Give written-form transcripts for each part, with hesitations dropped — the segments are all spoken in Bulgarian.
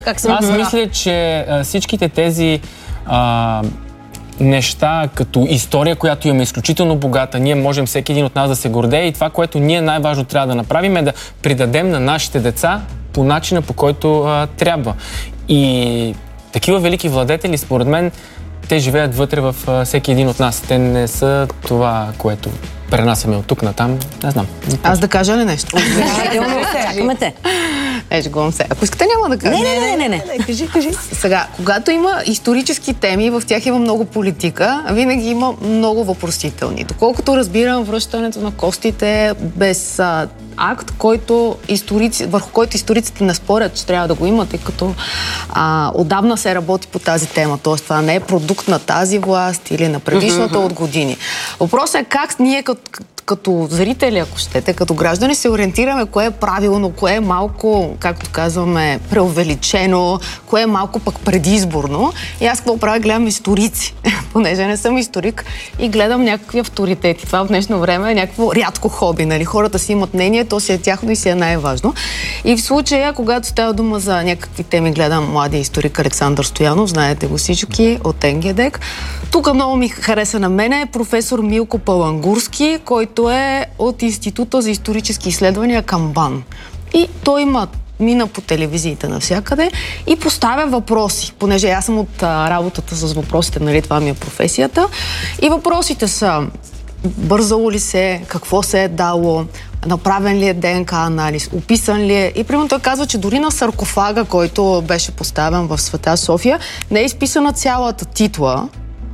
Аз мисля, че всичките тези неща, като история, която имаме изключително богата, ние можем всеки един от нас да се гордее и това, което ние най-важно трябва да направим е да придадем на нашите деца по начина, по който трябва. И такива велики владетели, според мен, те живеят вътре в всеки един от нас. Те не са това, което пренасяме от тук натам. Не знам. Аз да кажа ли нещо? Чакаме те. Шегувам се. Ако искате, няма да кажа. Не. Кажи. Сега, когато има исторически теми, в тях има много политика, винаги има много въпросителни. Доколкото разбирам, връщането на костите без акт, върху който историците не спорят, че трябва да го имат, тъй като отдавна се работи по тази тема. Тоест, това не е продукт на тази власт или на предишната от години. Въпросът е как ние като зрители, ако щете, като граждани се ориентираме кое е правилно, кое е малко, както казваме, преувеличено, кое е малко пък предизборно. И аз какво правя? Гледам историци, понеже не съм историк и гледам някакви авторитети. Това в днешно време е някакво рядко хоби, нали? Хората си имат мнение, то си е тяхно и си е най-важно. И в случая, когато става дума за някакви теми, гледам младия историк Александър Стоянов, знаете го всички, от НГД. Тук много ми хареса на мене професор Милко Палангурски, който е от Института за исторически изследвания към БАН. И той мина по телевизиите навсякъде и поставя въпроси, понеже аз съм от работата с въпросите, нали, това ми е професията. И въпросите са: бързало ли се, какво се е дало, направен ли е ДНК анализ, описан ли е. И примерно той казва, че дори на саркофага, който беше поставен в Света София, не е изписана цялата титла,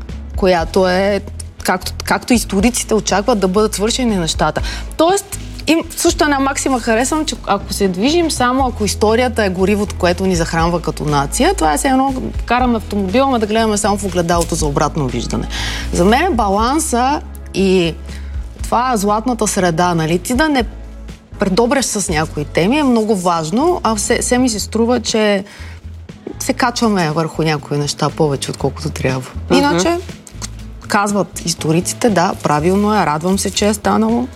която е както историците очакват да бъдат свършени нещата. Тоест, също една максима харесвам, че ако се движим само ако историята е горивото, което ни захранва като нация, това е все едно караме автомобила, но да гледаме само в огледалото за обратно виждане. За мен е баланса и това златната среда, нали? Ти да не предобреш с някои теми е много важно, а все ми се струва, че се качваме върху някои неща повече, отколкото трябва. Иначе, казват историците, да, правилно е, радвам се, че е станало.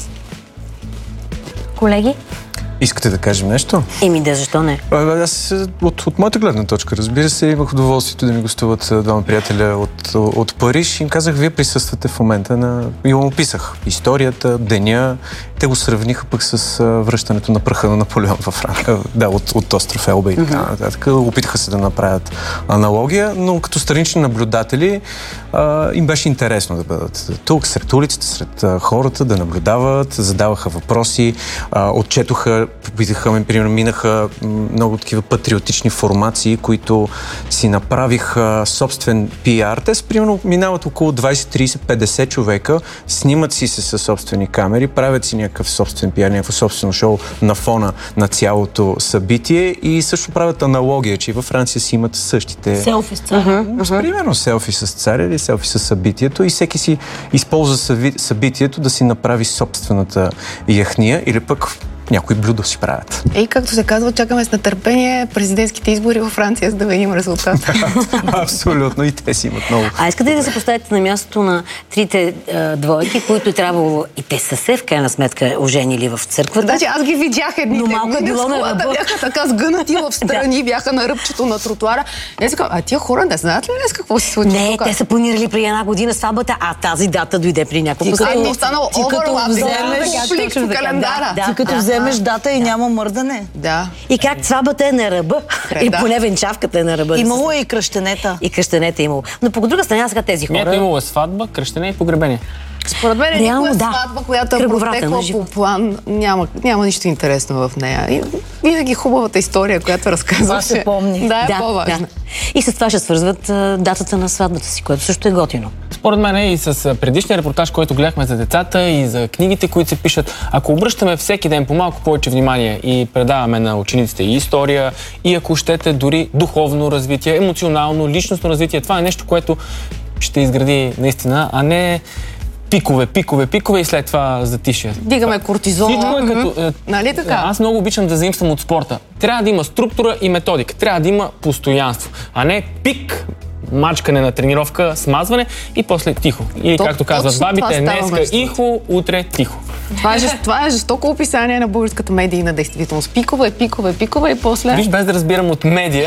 Колеги? Искате да кажем нещо? Да, защо не? Аз от моята гледна точка, разбира се, имах удоволствието да ми гостуват двама приятеля от Париж и им казах, вие присъствате в момента и им описах историята, деня. Те го сравниха пък с връщането на праха на Наполеон във Франция. Да, от остров Елба и така нататък. Опитаха се да направят аналогия, но като странични наблюдатели им беше интересно да бъдат тук, сред улиците, сред хората, да наблюдават, задаваха въпроси, отчетоха, попитаха, примерно, минаха много такива патриотични формации, които си направиха собствен пиар. Те примерно минават около 20, 30, 50 човека, снимат си се със собствени камери, правят си някакъв собствен пиар, някакво собствено шоу на фона на цялото събитие и също правят аналогия, че и във Франция си имат същите... Селфи с царя. Примерно селфи с царя или селфи с събитието и всеки си използва събитието да си направи собствената яхния или пък някои блюдо си правят. И както се казва, чакаме с нетърпение президентските избори във Франция, за да видим резултата. Абсолютно, и те си имат много. А искате ли да се поставите на мястото на трите двойки, които трябвало и те са се в крайна сметка оженили в църквата? Значи аз ги видях едните. Но малко било на ръба. Бяха така сгънати в страни, бяха на ръбчето на тротуара. А тия хора не знаят ли днес какво се случи? Не, те са планирали при една година сватбата, а тази дата дойде при няколко седмици. Останало вземеш дата и няма мърдане. Да. И как сватбата е на ръба. И поне венчавката е на ръба. Имало и кръщенета. И кръщенета имало. Но по друга страна сега тези хора... Нето имало сватба, кръщене и погребение. Според мен никоя сватба, която е протекла по план, няма нищо интересно в нея. И винаги хубавата история, която разказваше. Това се помни. Да, е по-важна. Да. И с това ще свързват датата на сватбата си, което също е готино. Според мен и с предишния репортаж, който гледахме за децата и за книгите, които се пишат, ако обръщаме всеки ден по малко повече внимание и предаваме на учениците и история, и ако щете дори духовно развитие, емоционално, личностно развитие, това е нещо, което ще изгради наистина, а не пикове и след това затишие. Дигаме кортизола. Всичко е като... Нали така? Аз много обичам да заимствам от спорта. Трябва да има структура и методика. Трябва да има постоянство, а не пик, мачкане на тренировка, смазване и после тихо. Или както казват бабите, днеска ихо, утре тихо. Това е жестоко описание на българската медийна действителност. Пикове и после... Виж, без да разбирам от медия,